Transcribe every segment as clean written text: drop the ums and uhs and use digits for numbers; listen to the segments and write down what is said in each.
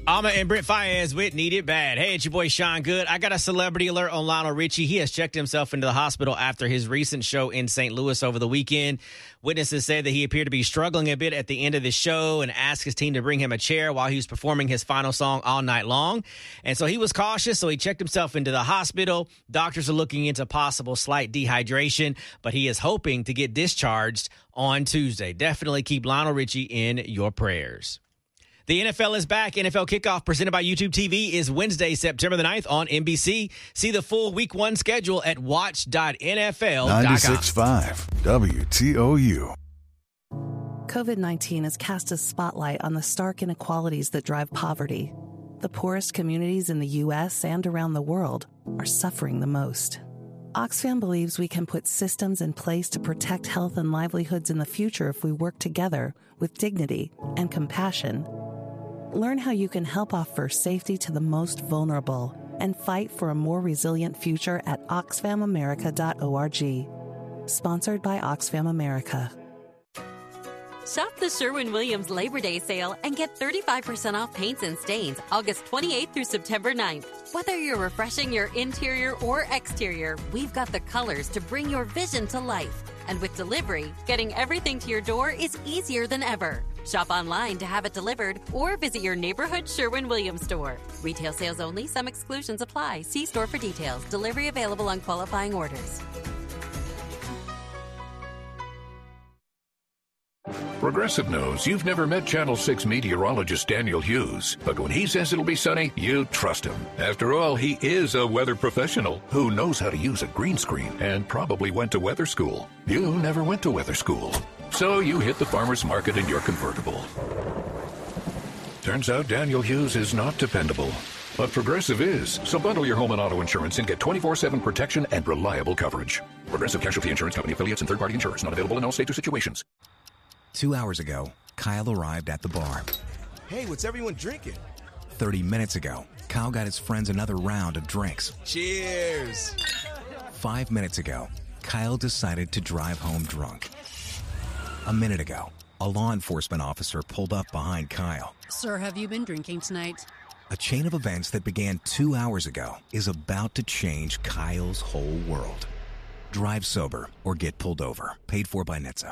Alma and Brent Fayez with Need It Bad. Hey, it's your boy Sean Good. I got a celebrity alert on Lionel Richie. He has checked himself into the hospital after his recent show in St. Louis over the weekend. Witnesses said that he appeared to be struggling a bit at the end of the show and asked his team to bring him a chair while he was performing his final song all night long. And so he was cautious, so he checked himself into the hospital. Doctors are looking into possible slight dehydration, but he is hoping to get discharged on Tuesday. Definitely keep Lionel Richie in your prayers. The NFL is back. NFL Kickoff presented by YouTube TV is Wednesday, September the 9th on NBC. See the full Week 1 schedule at watch.nfl.com. 96.5 WTOU. COVID-19 has cast a spotlight on the stark inequalities that drive poverty. The poorest communities in the U.S. and around the world are suffering the most. Oxfam believes we can put systems in place to protect health and livelihoods in the future if we work together with dignity and compassion. Learn how you can help offer safety to the most vulnerable and fight for a more resilient future at oxfamamerica.org. Sponsored by Oxfam America. Shop the Sherwin-Williams Labor Day sale and get 35% off paints and stains August 28th through September 9th. Whether you're refreshing your interior or exterior, we've got the colors to bring your vision to life. And with delivery, getting everything to your door is easier than ever. Shop online to have it delivered or visit your neighborhood Sherwin-Williams store. Retail sales only. Some exclusions apply. See store for details. Delivery available on qualifying orders. Progressive knows you've never met Channel 6 meteorologist Daniel Hughes, but when he says it'll be sunny, you trust him. After all, he is a weather professional who knows how to use a green screen and probably went to weather school. You never went to weather school, so you hit the farmer's market in your convertible. Turns out Daniel Hughes is not dependable, but Progressive is. So bundle your home and auto insurance and get 24/7 protection and reliable coverage. Progressive Casualty Insurance Company affiliates and third-party insurers. Not available in all states or situations. 2 hours ago, Kyle arrived at the bar. Hey, what's everyone drinking? 30 minutes ago, Kyle got his friends another round of drinks. Cheers! 5 minutes ago, Kyle decided to drive home drunk. A minute ago, a law enforcement officer pulled up behind Kyle. Sir, have you been drinking tonight? A chain of events that began 2 hours ago is about to change Kyle's whole world. Drive sober or get pulled over. Paid for by NHTSA.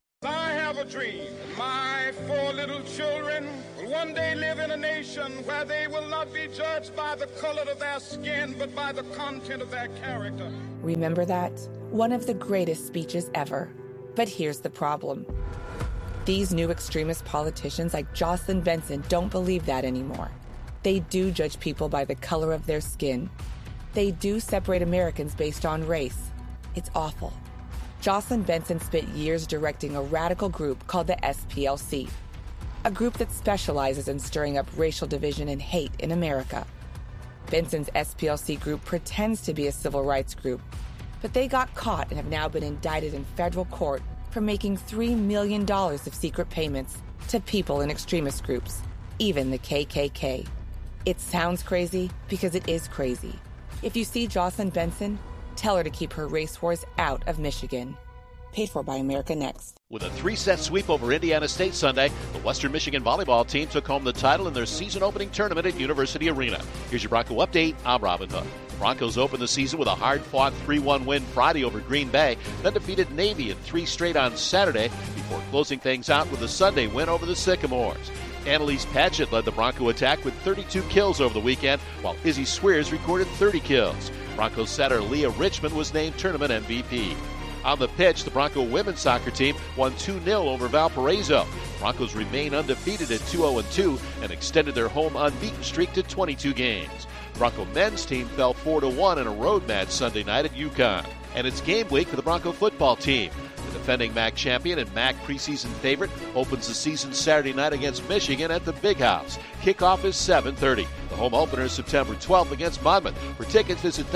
I have a dream. My 4 little children will one day live in a nation where they will not be judged by the color of their skin, but by the content of their character. Remember that? One of the greatest speeches ever. But here's the problem. These new extremist politicians like Jocelyn Benson don't believe that anymore. They do judge people by the color of their skin. They do separate Americans based on race. It's awful. Jocelyn Benson spent years directing a radical group called the SPLC, a group that specializes in stirring up racial division and hate in America. Benson's SPLC group pretends to be a civil rights group, but they got caught and have now been indicted in federal court for making $3 million of secret payments to people in extremist groups, even the KKK. It sounds crazy because it is crazy. If you see Jocelyn Benson, tell her to keep her race wars out of Michigan. Paid for by America Next. With a 3-set sweep over Indiana State Sunday, the Western Michigan volleyball team took home the title in their season-opening tournament at University Arena. Here's your Bronco update. I'm Robin Hood. Broncos opened the season with a hard-fought 3-1 win Friday over Green Bay, then defeated Navy in 3 straight on Saturday before closing things out with a Sunday win over the Sycamores. Annalise Patchett led the Bronco attack with 32 kills over the weekend, while Izzy Swears recorded 30 kills. Broncos setter Leah Richmond was named tournament MVP. On the pitch, the Bronco women's soccer team won 2-0 over Valparaiso. Broncos remain undefeated at 2-0-2 and extended their home unbeaten streak to 22 games. Bronco men's team fell 4-1 in a road match Sunday night at UConn. And it's game week for the Bronco football team. The defending MAC champion and MAC preseason favorite opens the season Saturday night against Michigan at the Big House. Kickoff is 7:30. The home opener is September 12th against Monmouth. For tickets, visit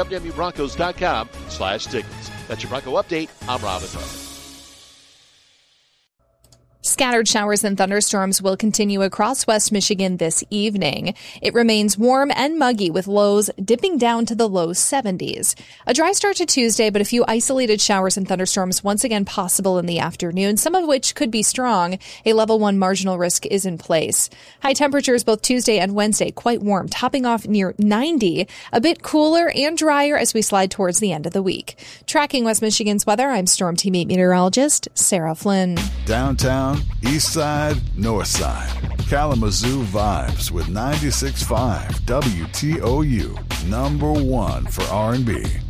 www.broncos.com/tickets. That's your Bronco update. I'm Robin Hood. scattered showers and thunderstorms will continue across West Michigan this evening. It remains warm and muggy with lows dipping down to the low 70s. A dry start to Tuesday, but a few isolated showers and thunderstorms once again possible in the afternoon, some of which could be strong. A level 1 marginal risk is in place. High temperatures both Tuesday and Wednesday quite warm, topping off near 90. A bit cooler and drier as we slide towards the end of the week. Tracking West Michigan's weather, I'm Storm Team 8 meteorologist Sarah Flynn. Downtown, East Side, North Side. Kalamazoo vibes with 96.5 WTOU, number 1 for R&B.